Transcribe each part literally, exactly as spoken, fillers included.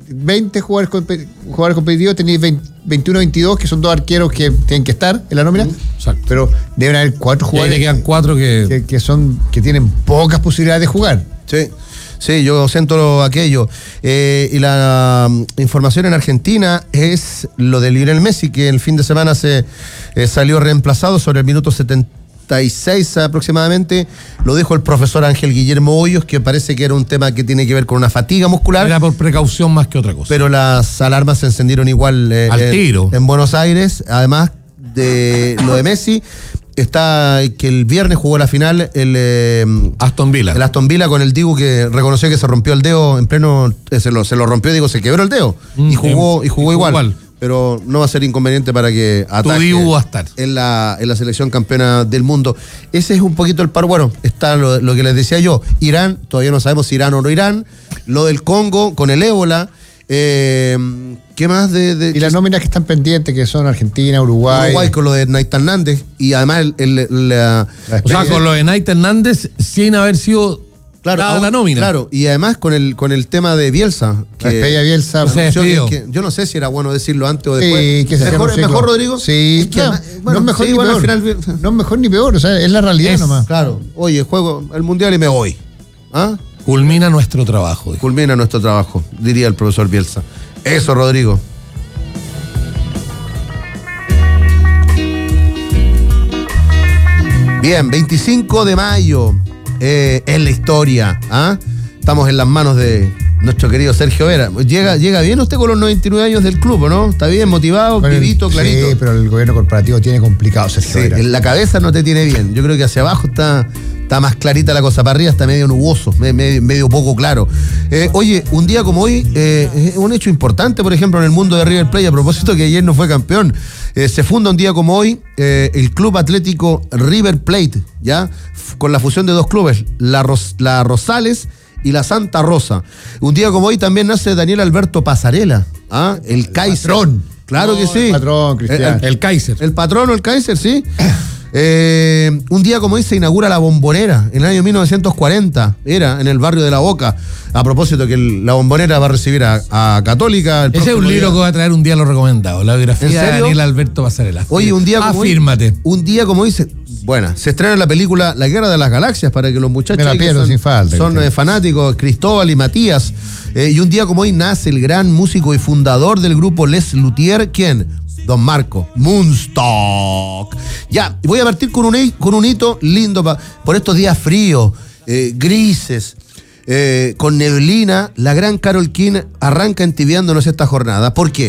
veinte jugadores, comp- jugadores competitivos, tenéis veinte, veintiuno, veintidós, que son dos arqueros que tienen que estar en la nómina. Exacto. Pero deben haber cuatro Y ahí jugadores le quedan cuatro que... que, que son que tienen pocas posibilidades de jugar. Sí, sí, yo siento aquello. Eh, y la um, información en Argentina es lo de Lionel Messi, que el fin de semana se eh, salió reemplazado sobre el minuto setenta y seis aproximadamente. Lo dijo el profesor Ángel Guillermo Hoyos, que parece que era un tema que tiene que ver con una fatiga muscular. Era por precaución más que otra cosa. Pero las alarmas se encendieron igual eh, al tiro en, en Buenos Aires. Además de lo de Messi, está que el viernes jugó la final el eh, Aston Villa. El Aston Villa con el Dibu, que reconoció que se rompió el dedo en pleno, eh, se, lo, se lo rompió, digo, se quebró el dedo. Mm, y jugó, eh, y jugó, y igual, igual. Pero no va a ser inconveniente para que ataque. Tu Dibu va a estar en la, en la selección campeona del mundo. Ese es un poquito el par. Bueno, está lo, lo que les decía yo. Irán, todavía no sabemos si Irán o no Irán. Lo del Congo con el ébola. Eh, ¿Qué más de, de y las nóminas que están pendientes, que son Argentina, Uruguay. Uruguay con lo de Naita Hernández. Y además el, el, el, la, la o sea, con lo de Naita Hernández sin haber sido claro, dada aún, la nómina. Claro, y además con el con el tema de Bielsa. Que, la despedida de Bielsa. No se despidió. Que, yo no sé si era bueno decirlo antes o después. Sí, que se mejor, mejor, Rodrigo. Sí, es que, claro. bueno, no es mejor sí, ni bueno, peor. Al final, no es mejor ni peor, o sea, es la realidad es, nomás. Claro. Oye, juego el mundial y me voy. ¿Ah? Culmina nuestro trabajo. Dijo. Culmina nuestro trabajo, diría el profesor Bielsa. Eso, Rodrigo. Bien, veinticinco de mayo eh, es la historia. ¿Ah? Estamos en las manos de nuestro querido Sergio Vera. Llega, llega bien usted con los noventa y nueve años del club, ¿no? Está bien, motivado, bueno, vivito, clarito. Sí, pero el gobierno corporativo tiene complicado, Sergio sí, Vera. En la cabeza no te tiene bien. Yo creo que hacia abajo está, está más clarita la cosa. Para arriba está medio nuboso, medio, medio poco claro. Eh, oye, un día como hoy, eh, es un hecho importante, por ejemplo, en el mundo de River Plate, a propósito que ayer no fue campeón. Eh, se funda un día como hoy eh, el Club Atlético River Plate, ¿ya? F- con la fusión de dos clubes, la, Ros- la Rosales y la Santa Rosa. Un día como hoy también nace Daniel Alberto Pasarela, ¿ah? El, el Kaiser. Patrón. Claro no, que sí. El patrón, Cristian. El, el, el Kaiser. El patrón o el Kaiser, sí. Eh, un día como hoy se inaugura la Bombonera, en el año mil novecientos cuarenta, era en el barrio de La Boca. A propósito que el, la Bombonera va a recibir a, a Católica. Ese es un libro día. que va a traer un día lo recomendado, la biografía de Daniel Alberto Pasarela. Oye, un día como Afírmate. hoy, un día como hoy se, bueno, se estrena la película La Guerra de las Galaxias, para que los muchachos Me la pierdo, son, sin falta, son eh, fanáticos, Cristóbal y Matías. Eh, y un día como hoy nace el gran músico y fundador del grupo Les Luthier, ¿quién? Don Marco Munstock. Ya, voy a partir con un, con un hito lindo pa, por estos días fríos, eh, grises, eh, con neblina. La gran Carole King arranca entibiándonos esta jornada. ¿Por qué?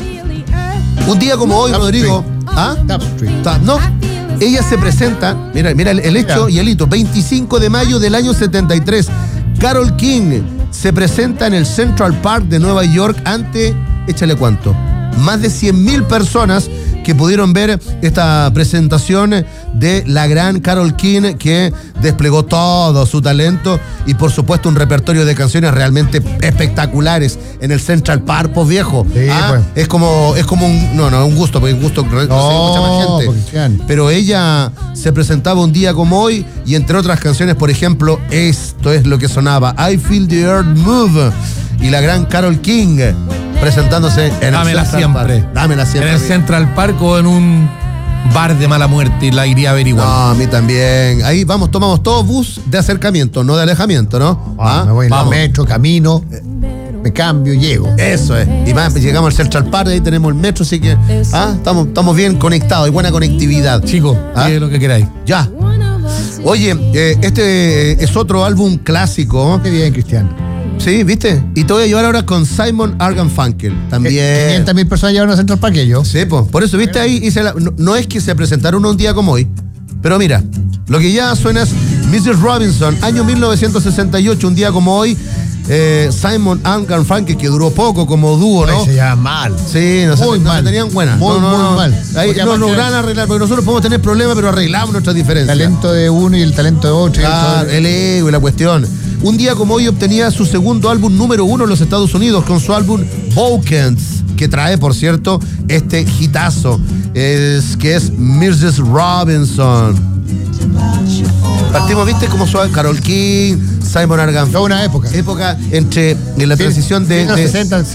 Un día como hoy, Rodrigo. ¿Ah? No. Ella se presenta, mira, mira el, el hecho y el hito. veinticinco de mayo del año setenta y tres. Carole King se presenta en el Central Park de Nueva York ante, échale cuánto, más de cien mil personas que pudieron ver esta presentación de la gran Carole King, que desplegó todo su talento y por supuesto un repertorio de canciones realmente espectaculares en el Central Park, pues viejo. Sí, ¿Ah? pues. Es como, es como un, no, no, un gusto, porque un gusto no, no, mucha más gente. Cristian. Pero ella se presentaba un día como hoy y entre otras canciones, por ejemplo, esto es lo que sonaba: I Feel the Earth Move. Y la gran Carole King presentándose en Dámela el Central siempre. Park. Dámela siempre. En el Central Park o en un bar de mala muerte, y la iría a averiguar. No, a mí también. Ahí vamos, tomamos todo bus de acercamiento, no de alejamiento, ¿no? Ah, ¿Ah? me voy en Vamos. el metro, camino, me cambio, llego. Eso es. Y más, llegamos al Central Park, ahí tenemos el metro, así que ¿ah? estamos, estamos bien conectados, hay buena conectividad. Chicos, ¿Ah? lo que queráis. Ya. Oye, eh, este es otro álbum clásico. Qué bien, Cristian. Sí, ¿viste? Y te voy a llevar ahora con Simon Garfunkel. También. quinientas mil personas llevaron a Central Park que yo. Sí, pues. Por eso, ¿viste? Ahí hice la, no, no es que se presentaron un día como hoy, pero mira, lo que ya suena es missus Robinson, año mil novecientos sesenta y ocho, un día como hoy. Eh, Simon and Garfunkel, que duró poco como dúo, ¿no? Ay, se llama mal. Sí, no, Muy se, no mal. se tenían buenas. Muy, no, no, muy no. mal. Ahí Porque no aparte logran arreglar, porque nosotros podemos tener problemas, pero arreglamos nuestras diferencias. El talento de uno y el talento de otro. Claro, y el el ego y la cuestión. Un día como hoy obtenía su segundo álbum número uno en los Estados Unidos con su álbum Bowkens, que trae, por cierto, este hitazo, es, que es missus Robinson. Partimos, ¿viste? Como suave, Carole King, Simon Garfunkel. Toda una época. Época entre en la Sí, transición de, sí, los de sesenta,